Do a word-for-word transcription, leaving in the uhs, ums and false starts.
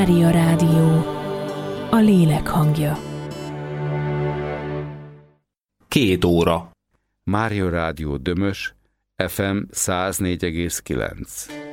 Mária Rádió, a lélek hangja. Két óra. Mária Rádió Dömös, ef em száz négy egész kilenc.